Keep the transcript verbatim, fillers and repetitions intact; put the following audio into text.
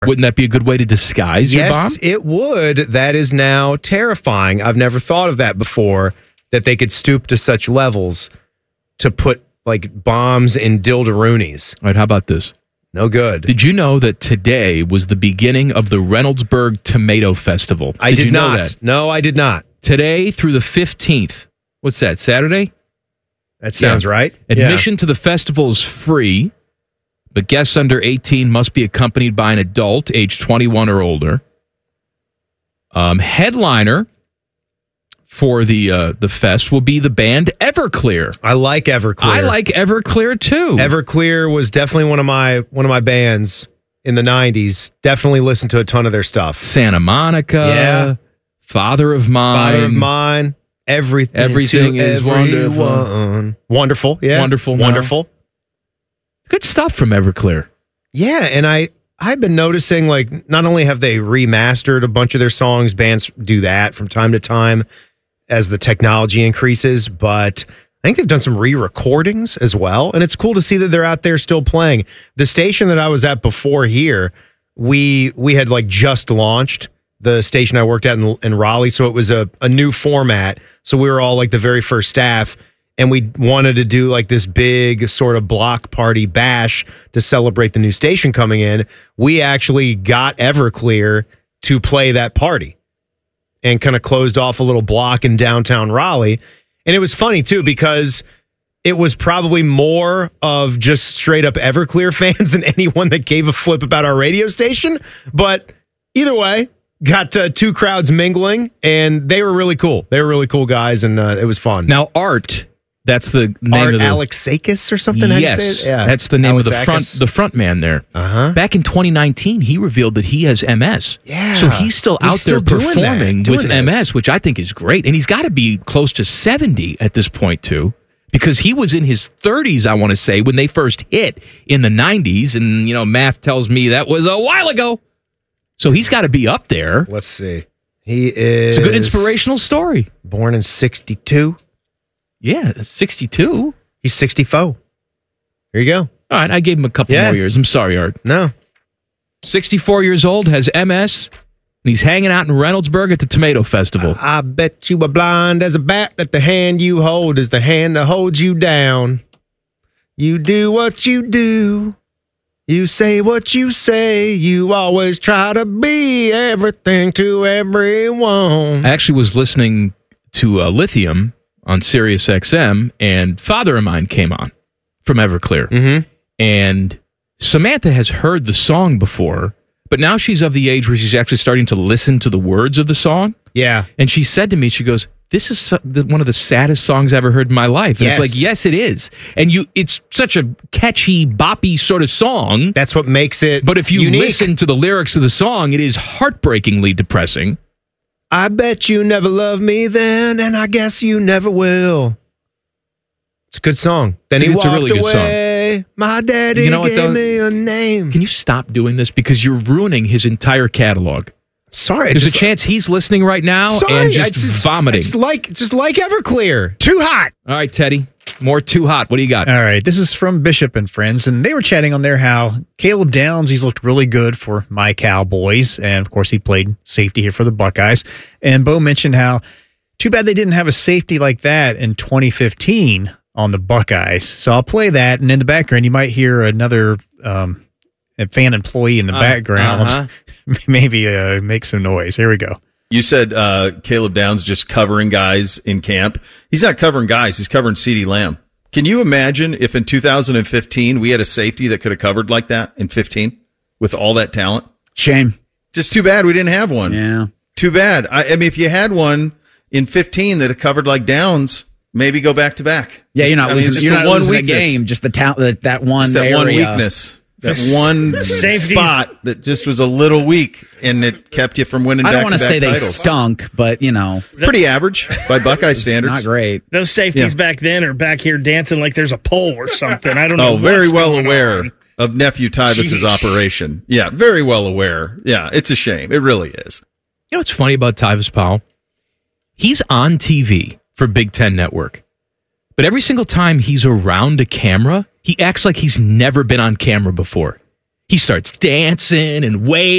Wouldn't that be a good way to disguise your bomb? Yes, it would. That is now terrifying. I've never thought of that before, that they could stoop to such levels to put like bombs in dildaroonies. All right, how about this? No good. Did you know that today was the beginning of the Reynoldsburg Tomato Festival? I did, did you know not. That? No, I did not. Today through the fifteenth. What's that, Saturday? That sounds Yeah. right. Admission Yeah. to the festival is free, but guests under eighteen must be accompanied by an adult age twenty-one or older. Um, headliner for the uh, the fest will be the band Everclear. I like Everclear. I like Everclear too. Everclear was definitely one of my one of my bands in the nineties. Definitely listened to a ton of their stuff. Santa Monica. Yeah. Father of Mine. Father of Mine. Everything. Everything to is everyone. wonderful. Wonderful. Yeah. Wonderful. now. Wonderful. Good stuff from Everclear. Yeah, and I I've been noticing like not only have they remastered a bunch of their songs, bands do that from time to time as the technology increases, but I think they've done some re-recordings as well, and it's cool to see that they're out there still playing. The station that I was at before here, we we had like just launched the station I worked at in, in Raleigh, so it was a, a new format. So we were all like the very first staff, and we wanted to do like this big sort of block party bash to celebrate the new station coming in. We actually got Everclear to play that party and kind of closed off a little block in downtown Raleigh. And it was funny too, because it was probably more of just straight up Everclear fans than anyone that gave a flip about our radio station. But either way, got uh, two crowds mingling, and they were really cool. They were really cool guys, and uh, it was fun. Now, Art, that's the name Art of the... Alexakis or something? How do you Yes, say it? Yeah. that's the name of the front Alexakis. the front man there. Uh-huh. Back in twenty nineteen, he revealed that he has M S. Yeah. So he's still He's out still there doing that, performing doing with this. M S, which I think is great. And he's got to be close to seventy at this point, too, because he was in his thirties, I want to say, when they first hit in the nineties. And, you know, math tells me that was a while ago. So he's got to be up there. Let's see. He is... It's a good inspirational story. Born in sixty-two. Yeah, sixty-two. He's sixty-four. Here you go. All right, I gave him a couple Yeah. more years. I'm sorry, Art. No. sixty-four years old, has M S, and he's hanging out in Reynoldsburg at the Tomato Festival. I bet you are blind as a bat that the hand you hold is the hand that holds you down. You do what you do. You say what you say. You always try to be everything to everyone. I actually was listening to uh, Lithium on Sirius X M, and Father of Mine came on from Everclear. Mm-hmm. And Samantha has heard the song before, but now she's of the age where she's actually starting to listen to the words of the song. Yeah. And she said to me, she goes, this is so, the, one of the saddest songs I ever heard in my life. And Yes. it's like, yes, it is. And you, it's such a catchy, boppy sort of song. That's what makes it But if you unique. listen to the lyrics of the song, it is heartbreakingly depressing. I bet you never loved me then, and I guess you never will. It's a good song. Then It's a- he it's a walked really good song. away. My daddy You know what, gave though? me a name. Can you stop doing this? Because you're ruining his entire catalog. Sorry. I There's just- a chance he's listening right now Sorry, and I just, vomiting. It's like, it's just like Everclear. Too hot. All right, Teddy. More Too Hot. What do you got? All right, this is from Bishop and Friends, and they were chatting on there how Caleb Downs, he's looked really good for my Cowboys, and of course he played safety here for the Buckeyes. And Bo mentioned how too bad they didn't have a safety like that in twenty fifteen on the Buckeyes. So I'll play that, and in the background you might hear another um, a fan employee in the Uh, background uh-huh. maybe uh, make some noise. Here we go. You said uh, Caleb Downs just covering guys in camp. He's not covering guys. He's covering CeeDee Lamb. Can you imagine if in two thousand fifteen we had a safety that could have covered like that in fifteen with all that talent? Shame. Just too bad we didn't have one. Yeah. Too bad. I, I mean, if you had one in fifteen that had covered like Downs, maybe go back to back. Yeah, you're not I mean, losing. just You're the not one losing a weakness. game. Just the talent. That, that one. Just that area. one weakness. That one Safeties. spot that just was a little weak, and it kept you from winning I don't back want to to say back they titles. stunk, but you know, Pretty average by Buckeye standards. not great. Those safeties Yeah. back then are back here dancing like there's a pole or something. I don't know. Oh, very what's well going aware on. of nephew Tyvis's Sheesh. operation. Yeah, very well aware. Yeah, it's a shame. It really is. You know what's funny about Tyvis Powell? He's on T V for Big Ten Network. But every single time he's around a camera, he acts like he's never been on camera before. He starts dancing and waving.